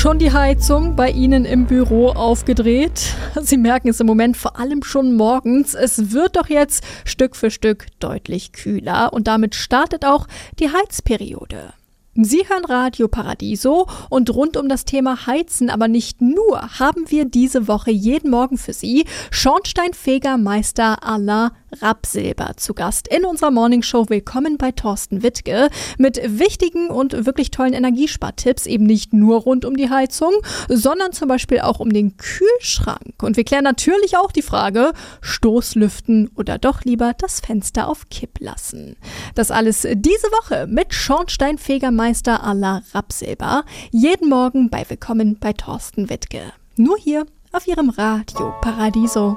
Schon die Heizung bei Ihnen im Büro aufgedreht? Sie merken es im Moment vor allem schon morgens. Es wird doch jetzt Stück für Stück deutlich kühler und damit startet auch die Heizperiode. Sie hören Radio Paradiso und rund um das Thema Heizen, aber nicht nur, haben wir diese Woche jeden Morgen für Sie Schornsteinfegermeister Alain Rapsilber zu Gast in unserer Morningshow. Willkommen bei Thorsten Wittke mit wichtigen und wirklich tollen Energiespartipps, eben nicht nur rund um die Heizung, sondern zum Beispiel auch um den Kühlschrank. Und wir klären natürlich auch die Frage, Stoßlüften oder doch lieber das Fenster auf Kipp lassen. Das alles diese Woche mit Schornsteinfegermeister Alain Rapsilber. Jeden Morgen bei Willkommen bei Thorsten Wittke. Nur hier auf Ihrem Radio Paradiso.